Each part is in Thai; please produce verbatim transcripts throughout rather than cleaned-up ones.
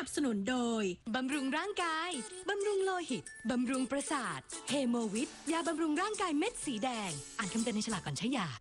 บสนุนโดยบำรุงร่างกายบำรุงโลหิตบำรุงประสาทเฮโมวิทยาบำรุงร่างกายเม็ดสีแดงอ่านคำเตือนในฉลากก่อนใช้ยา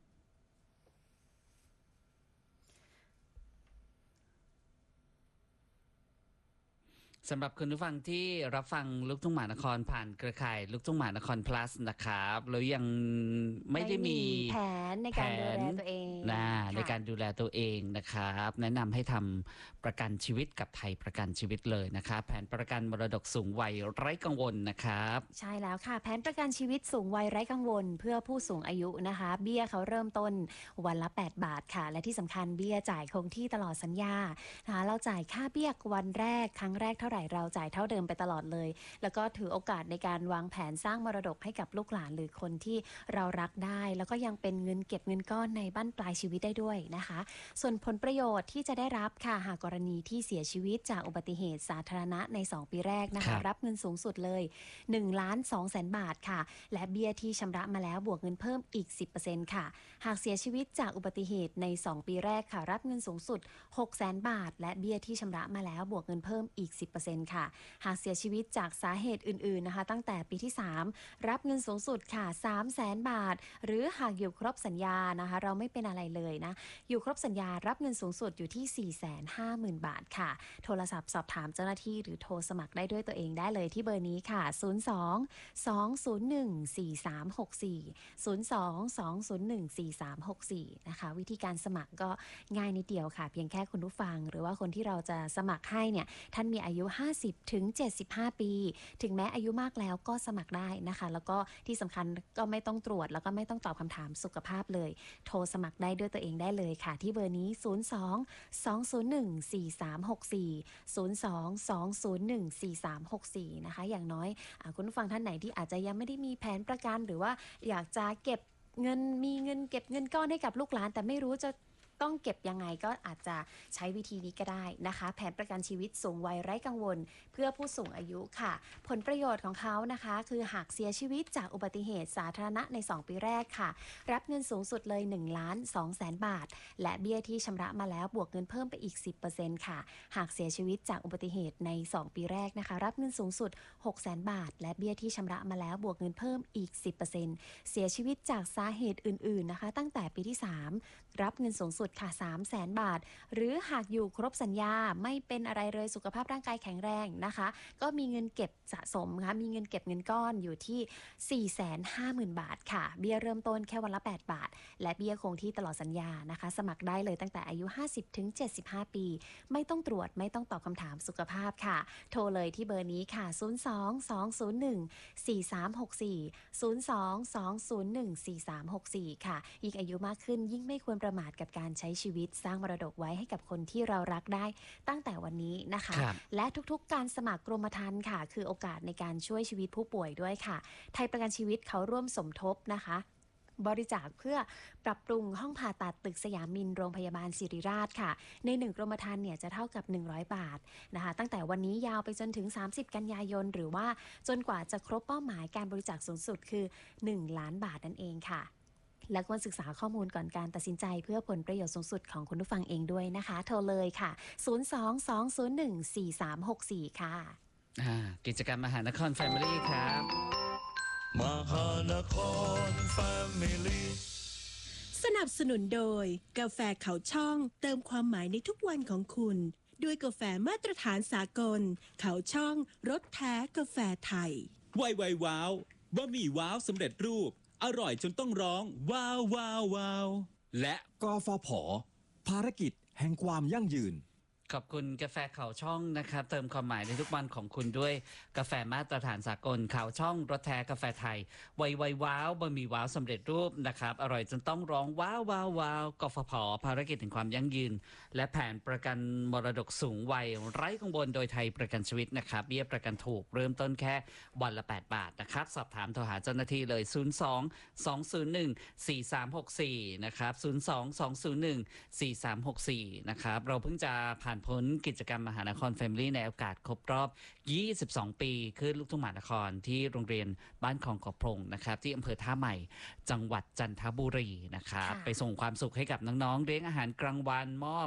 สำหรับคุณผู้ฟังที่รับฟังลูกทุ่งมหานครผ่านเครือข่ายลูกทุ่งมหานคร plus นะครับแล้วยังไม่ได้มีแผนในการดูแลตัวเองนะในการดูแลตัวเองนะครับแนะนำให้ทำประกันชีวิตกับไทยประกันชีวิตเลยนะครับแผนประกันมรดกสูงวัยไร้กังวลนะครับใช่แล้วค่ะแผนประกันชีวิตสูงวัยไร้กังวลเพื่อผู้สูงอายุนะคะเบี้ยเขาเริ่มต้นวันละแปดบาทค่ะและที่สำคัญเบี้ยจ่ายคงที่ตลอดสัญญานะคะเราจ่ายค่าเบี้ยวันแรกครั้งแรกเท่าไหร่เราจ่ายเท่าเดิมไปตลอดเลยแล้วก็ถือโอกาสในการวางแผนสร้างมรดกให้กับลูกหลานหรือคนที่เรารักได้แล้วก็ยังเป็นเงินเก็บเงินก้อนในบั้นปลายชีวิตได้ด้วยนะคะส่วนผลประโยชน์ที่จะได้รับค่ะหากกรณีที่เสียชีวิตจากอุบัติเหตุสาธารณะในสองปีแรกนะคะรับเงินสูงสุดเลยหนึ่งล้านสองแสนบาทค่ะและเบี้ยที่ชำระมาแล้วบวกเงินเพิ่มอีก สิบเปอร์เซ็นต์ ค่ะหากเสียชีวิตจากอุบัติเหตุในสองปีแรกค่ะรับเงินสูงสุดหกแสนบาทและเบี้ยที่ชำระมาแล้วบวกเงินเพิ่มอีก สิบเปอร์เซ็นต์ ค่ะหากเสียชีวิตจากสาเหตุอื่นๆนะคะตั้งแต่ปีที่สามรับเงินสูงสุดค่ะ สามแสนบาทหรือหากอยู่ครบสัญญานะคะเราไม่เป็นอะไรเลยนะอยู่ครบสัญญารับเงินสูงสุดอยู่ที่ สี่แสนห้าหมื่น บาทค่ะโทรศัพท์สอบถามเจ้าหน้าที่หรือโทรสมัครได้ด้วยตัวเองได้เลยที่เบอร์นี้ค่ะศูนย์ สอง สอง ศูนย์ หนึ่ง สี่ สาม หก สี่ ศูนย์ สอง สอง ศูนย์ หนึ่ง สี่ สาม หก สี่นะคะวิธีการสมัครก็ง่ายนิดเดียวค่ะเพียงแค่คุณผู้ฟังหรือว่าคนที่เราจะสมัครให้เนี่ยท่านมีอายุห้าสิบถึงเจ็ดสิบห้าปีถึงแม้อายุมากแล้วก็สมัครได้นะคะแล้วก็ที่สำคัญก็ไม่ต้องตรวจแล้วก็ไม่ต้องตอบคำถามสุขภาพเลยโทรสมัครได้ด้วยตัวเองได้เลยค่ะที่เบอร์นี้ศูนย์ สอง สอง ศูนย์ หนึ่ง สี่ สาม หก สี่ ศูนย์ สอง สอง ศูนย์ หนึ่ง สี่ สาม หก สี่นะคะอย่างน้อยคุณผู้ฟังท่านไหนที่อาจจะยังไม่ได้มีแผนประกันหรือว่าอยากจะเก็บเงินมีเงินเก็บเงินก้อนให้กับลูกหลานแต่ไม่รู้จะต้องเก็บยังไงก็อาจจะใช้วิธีนี้ก็ได้นะคะแผนประกันชีวิตสูงวัยไร้กังวลเพื่อผู้สูงอายุค่ะผลประโยชน์ของเขานะคะคือหากเสียชีวิตจากอุบัติเหตุสาธารณะในสองปีแรกค่ะรับเงินสูงสุดเลยหนึ่งล้านสองแสนบาทและเบี้ยที่ชำระมาแล้วบวกเงินเพิ่มไปอีก สิบเปอร์เซ็นต์ ค่ะหากเสียชีวิตจากอุบัติเหตุในสองปีแรกนะคะรับเงินสูงสุดหกแสนบาทและเบี้ยที่ชำระมาแล้วบวกเงินเพิ่มอีก สิบเปอร์เซ็นต์ เสียชีวิตจากสาเหตุอื่นๆนะคะตั้งแต่ปีที่สามรับเงินสูงสุดค่ะสามแสนบาทหรือหากอยู่ครบสัญญาไม่เป็นอะไรเลยสุขภาพร่างกายแข็งแรงนะคะก็มีเงินเก็บสะสมค่ะมีเงินเก็บเงินก้อนอยู่ที่ สี่แสนห้าหมื่น บาทค่ะเบี้ยเริ่มต้นแค่วันละแปดบาทและเบี้ยคงที่ตลอดสัญญานะคะสมัครได้เลยตั้งแต่อายุห้าสิบถึงเจ็ดสิบห้าปีไม่ต้องตรวจไม่ต้องตอบคำถามสุขภาพค่ะโทรเลยที่เบอร์นี้ค่ะศูนย์ สอง สอง ศูนย์ หนึ่ง สี่ สาม หก สี่ ศูนย์ สอง สอง ศูนย์ หนึ่ง สี่ สาม หก สี่ค่ะยิ่งอายุมากขึ้นยิ่งไม่ควรประมาทกับการใช้ชีวิตสร้างมรดกไว้ให้กับคนที่เรารักได้ตั้งแต่วันนี้นะคะและทุกๆการสมัครกรมธรรม์ค่ะคือโอกาสในการช่วยชีวิตผู้ป่วยด้วยค่ะไทยประกันชีวิตเขาร่วมสมทบนะคะบริจาคเพื่อปรับปรุงห้องผ่าตัดตึกสยามมินโรงพยาบาลศิริราชค่ะในหนึ่งกรมธรรม์เนี่ยจะเท่ากับหนึ่งร้อยบาทนะคะตั้งแต่วันนี้ยาวไปจนถึงสามสิบกันยายนหรือว่าจนกว่าจะครบเป้าหมายการบริจาคสูงสุดคือหนึ่งล้านบาทนั่นเองค่ะและควรศึกษาข้อมูลก่อนการตัดสินใจเพื่อผลประโยชน์สูงสุดของคุณผู้ฟังเองด้วยนะคะโทรเลยค่ะศูนย์ สอง สอง ศูนย์ หนึ่ง สี่ สาม หก สี่ค่ะกิจกรรมมหานคร Family ครับมหานคร Family สนับสนุนโดยกาแฟเขาช่องเติมความหมายในทุกวันของคุณด้วยกาแฟมาตรฐานสากลเขาช่องรสแท้กาแฟไทยไวไวว้าวบะหมี่ว้าวสำเร็จรูปอร่อยจนต้องร้องว้าวว้าวว้าวและกฟผ.ภารกิจแห่งความยั่งยืนขอบคุณกาแฟเขาช่องนะครับเติมความหมายในทุกวันของคุณด้วยกาแฟมาตรฐานสากลเขาช่องรสแท้กาแฟไทยไวไวว้าวบะหมี่ว้าวสำเร็จรูปนะครับอร่อยจนต้องร้องว้าวว้าวว้าวกฟผ.ภารกิจถึงความยั่งยืนและแผนประกันมรดกสูงวัยไร้กังวลโดยไทยประกันชีวิตนะครับเบี้ยประกันถูกเริ่มต้นแค่วันละแปดบาทนะครับสอบถามโทรหาเจ้าหน้าที่เลยศูนย์ สอง สอง ศูนย์ หนึ่ง สี่ สาม หก สี่นะครับศูนย์ สอง สอง ศูนย์ หนึ่ง สี่ สาม หก สี่นะครับเราเพิ่งจะผ่านพ้นกิจกรรมมหานคร Family ในโอกาสครบรอบยี่สิบสองปีขึ้นลูกทุ่งมหานครที่โรงเรียนบ้านคลองกบพงนะครับที่อำเภอท่าใหม่จังหวัดจันทบุรีนะครับไปส่งความสุขให้กับน้องๆเลี้ยงอาหารกลางวันมอบ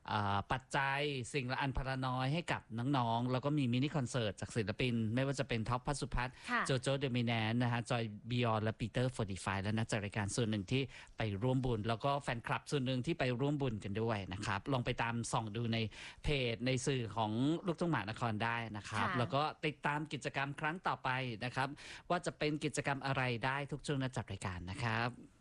อ่าปัจจัยสิ่งละอันพลน้อยให้กับน้องๆแล้วก็มีมินิคอนเสิร์ตจากศิลปินไม่ว่าจะเป็นท็อปพัสสุพัฒน์ค่ะโจโจเดมิแนนนะฮะจอยบิยอนและปีเตอร์โฟร์ตี้ไฟและนักจัดรายการส่วนหนึ่งที่ไปร่วมบุญแล้วก็แฟนคลับส่วนหนึ่งที่ไปร่วมบุญกันด้วยนะครับลองไปตามส่องดูในเพจในสื่อของลูกทุ่งมหานครได้นะครับค่ะแล้วก็ติดตามกิจกรรมครั้งต่อไปนะครับว่าจะเป็นกิจกรรมอะไรได้ทุกช่วงนักจัดรายการนะครับ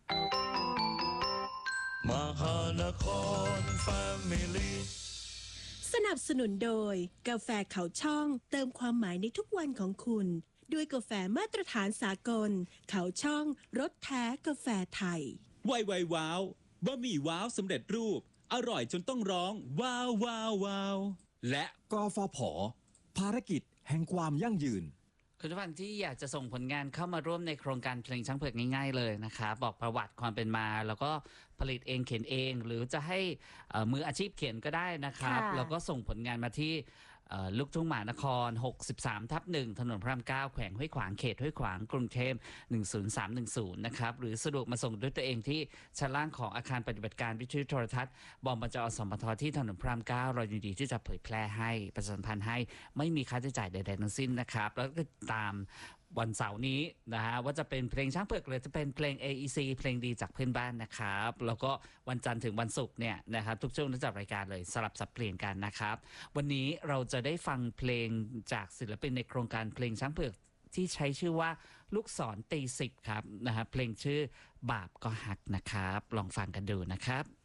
มหานครแฟมิลี่สนับสนุนโดยกาแฟเขาช่องเติมความหมายในทุกวันของคุณ ด้วยกาแฟมาตรฐานสากล เขาช่องรสแท้กาแฟไทยไวไวว้าวบะหมี่ว้าวสำเร็จรูป อร่อยจนต้องร้อง ว้าวว้าวว้าวและกฟผ ภารกิจแห่งความยั่งยืนคุณผู้ฟังที่อยากจะส่งผลงานเข้ามาร่วมในโครงการเพลงช้างเผือกง่ายๆเลยนะคะบอกประวัติความเป็นมา แล้วก็ผลิตเองเขียนเอง หรือจะให้เอ่อมืออาชีพเขียนก็ได้นะครับค่ะแล้วก็ส่งผลงานมาที่เอ่อลูกทุ่งมหานคร หกสิบสาม ทับ หนึ่ง ถนนพระราม เก้า แขวงห้วยขวางเขตห้วยขวางกรุงเทพหนึ่งศูนย์สามหนึ่งศูนย์นะครับหรือสะดวกมาส่งด้วยตัวเองที่ชั้นล่างของอาคารปฏิบัติการวิทยุโทรทัศน์บมจอสมทที่ถนนพระราม เก้า เรายินดีที่จะเผยแพร่ให้ประชาสัมพันธ์ให้ไม่มีค่าใช้จ่ายใดๆทั้งสิ้นนะครับแล้วก็ตามวันเสาร์นี้นะฮะว่าจะเป็นเพลงช้างเผือกหรือจะเป็นเพลง เอ อี ซี เพลงดีจากเพื่อนบ้านนะครับแล้วก็วันจันทร์ถึงวันศุกร์เนี่ยนะครับทุกช่วงนักจัดรายการเลยสลับสับเปลี่ยนกันนะครับวันนี้เราจะได้ฟังเพลงจากศิลปินในโครงการเพลงช้างเผือกที่ใช้ชื่อว่าลูกศรตีสิบครับนะฮะเพลงชื่อบาปก็หักนะครับลองฟังกันดูนะครับ